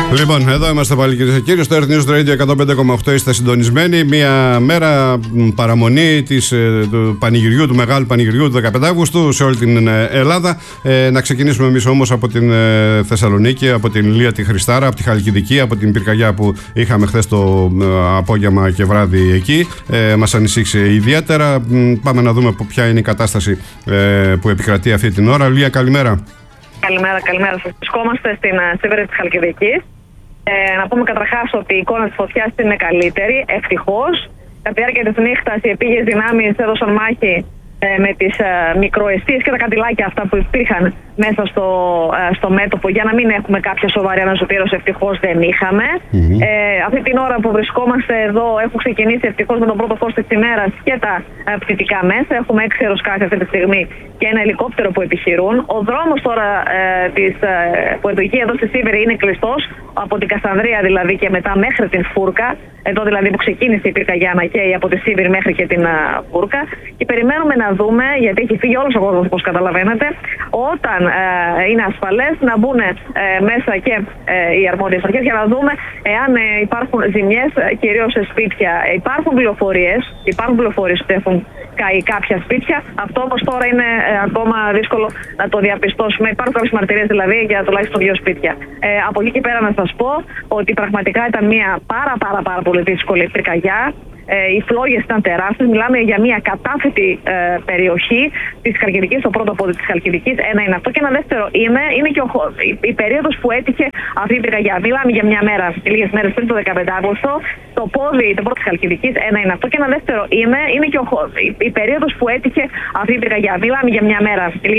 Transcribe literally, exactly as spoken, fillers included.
Λοιπόν, εδώ είμαστε πάλι, κυρίες και κύριοι, στο Earth News Radio εκατόν πέντε κόμμα οκτώ. Είστε συντονισμένοι. Μια μέρα παραμονή της, του πανηγυριού, του μεγάλου πανηγυριού του δεκαπέντε Αυγούστου σε όλη την Ελλάδα. Ε, να ξεκινήσουμε εμείς όμως από την ε, Θεσσαλονίκη, από την Λία τη Χριστάρα, από τη Χαλκιδική, από την πυρκαγιά που είχαμε χθες το ε, απόγευμα και βράδυ εκεί. Ε, μας ανησύχησε ιδιαίτερα. Πάμε να δούμε ποια είναι η κατάσταση ε, που επικρατεί αυτή την ώρα. Λία, καλημέρα. Καλημέρα, καλημέρα σας. Βρισκόμαστε στην σίδερη της Χαλκιδικής. Ε, να πούμε καταρχάς ότι η εικόνα της φωτιάς είναι καλύτερη, ευτυχώς. Κατά τη διάρκεια της νύχτας οι επίγειες δυνάμεις έδωσαν μάχη ε, με τις ε, μικροαιστείες και τα καντιλάκια αυτά που υπήρχαν μέσα στο, ε, στο μέτωπο, για να μην έχουμε κάποια σοβαρή αναζωπήρωση. Ευτυχώς δεν είχαμε. Mm-hmm. Ε, αυτή την ώρα που βρισκόμαστε εδώ έχουν ξεκινήσει ευτυχώς με τον πρώτο φως της ημέρας και τα ε, πτυτικά μέσα. Έχουμε έξι αεροσκάφη αυτή τη στιγμή και ένα ελικόπτερο που επιχειρούν. Ο δρόμος τώρα ε, της, ε, που οδηγεί εδώ στη Σίβηρη είναι κλειστός, από την Καστανδρία δηλαδή και μετά μέχρι την Φούρκα. Εδώ δηλαδή που ξεκίνησε η πυρκαγιά να καίει από τη Σίβηρη μέχρι και την uh, Φούρκα. Και περιμένουμε να δούμε, γιατί έχει φύγει όλος ο κόσμος όπως καταλαβαίνετε, όταν uh, είναι ασφαλές να μπουν uh, μέσα και uh, οι αρμόδιες αρχές για να δούμε εάν uh, υπάρχουν ζημιές, uh, κυρίως σε σπίτια. Uh, υπάρχουν πληροφορίες, υπάρχουν πληροφορίες ότι έχουν καεί κάποια σπίτια. Αυτό όμως τώρα είναι uh, ακόμα δύσκολο να το διαπιστώσουμε. Υπάρχουν κάποιες μαρτυρίες δηλαδή για τουλάχιστον δύο σπίτια. Uh, από εκεί και πέρα να σας πω ότι πραγματικά ήταν μια πάρα πάρα πάρα πολύ δύσκολη πυρκαγιά. Ε, οι φλόγες ήταν τεράστιες. Μιλάμε για μια κατάφυτη ε, περιοχή της Χαλκιδικής, το πρώτο πόδι της Χαλκιδικής. Ένα είναι αυτό. Και ένα δεύτερο είναι, είναι και ο, η, η περίοδος που έτυχε αυτή η πυρκαγιά. Μιλάμε για μια μέρα, λίγες μέρες πριν το δεκαπέντε Αυγούστου. Το πόδι, το πρώτο της Χαλκιδικής, ένα είναι αυτό. Και ένα δεύτερο είναι, είναι και ο, η, η περίοδος που έτυχε αυτή η πυρκαγιά. Μιλάμε για μια μέρα.